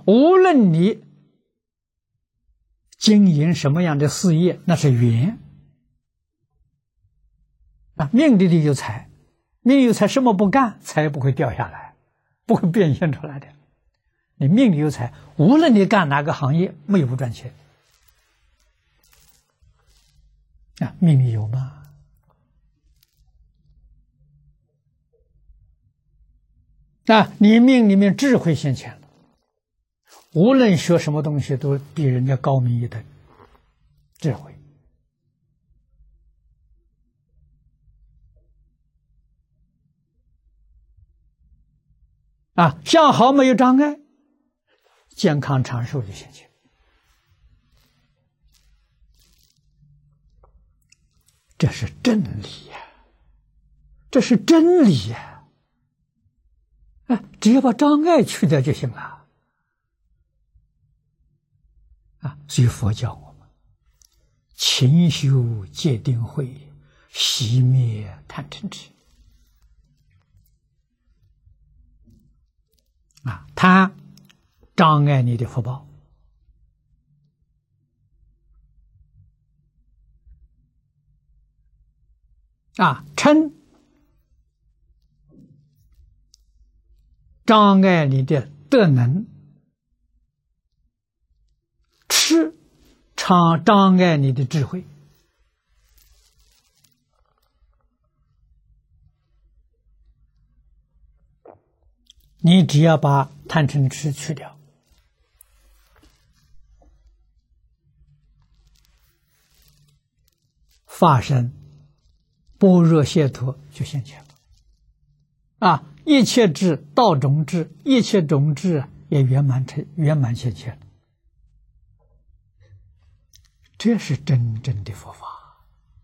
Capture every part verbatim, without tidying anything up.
无论你经营什么样的事业，那是缘啊。命里里有财，命有财，什么不干，财不会掉下来，不会变现出来的。你命里有财，无论你干哪个行业，没有不赚钱啊。命里有吗？啊，你命里面智慧现前了，无论学什么东西都比人家高明一等，智慧啊，相好没有障碍，健康长寿就现前。这是真理呀，这是真理呀。啊，只要把障碍去掉就行了啊！所以佛教我们勤修戒定慧，熄灭贪嗔痴啊！贪障碍你的福报啊，嗔障碍你的德能，痴常障碍你的智慧。你只要把贪嗔痴去掉，法身般若解脱就现前了啊！一切智道种智，一切种智也圆满成圆满现前了。这是真正的佛法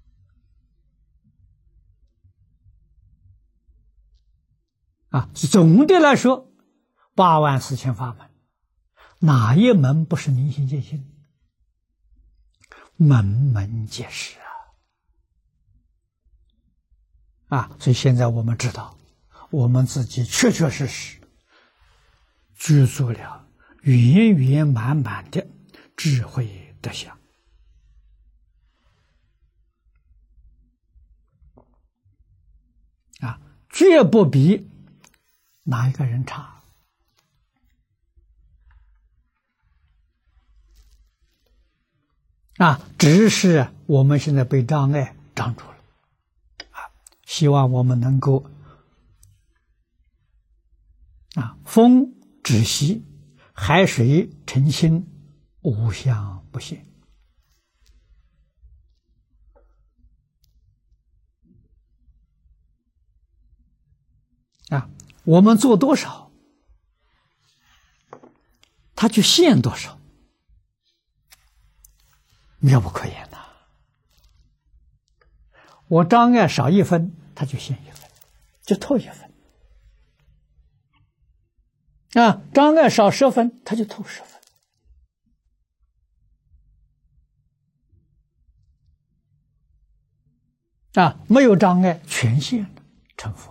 啊！总的来说，八万四千法门，哪一门不是明心见性？门门皆是啊！啊，所以现在我们知道，我们自己确确实实具足了圆圆满满的智慧德相啊，绝不比哪一个人差啊！只是我们现在被障碍障住了啊！希望我们能够啊，风止息，海水澄清，无相不现啊！我们做多少，它就现多少，妙不可言呐！我障碍少一分，它就现一分，就透一分。啊，障碍少十分，它就透十分。啊，没有障碍，全现了，成佛。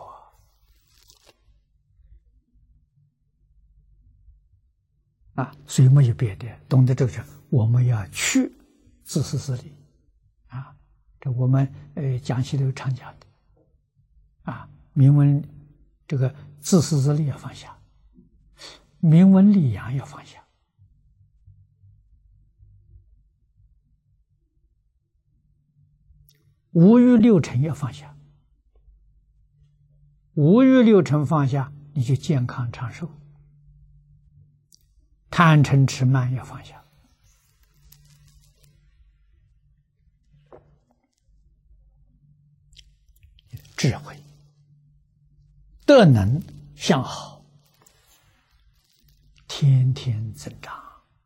啊，所以没有别的，懂得这个，我们要去自私自利。啊，这我们呃讲起都常讲的。啊，明文这个自私自利要放下。名闻利养要放下，五欲六尘要放下，五欲六尘放下，你就健康长寿。贪嗔痴慢要放下，智慧、德能、相好。天天增长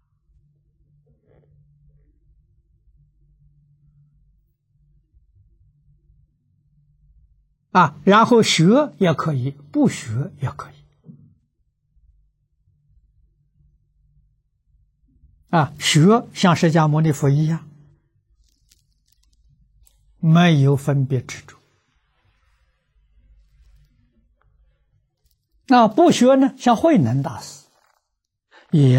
啊，然后学也可以，不学也可以啊。学像释迦牟尼佛一样，没有分别执着。那不学呢，像慧能大师也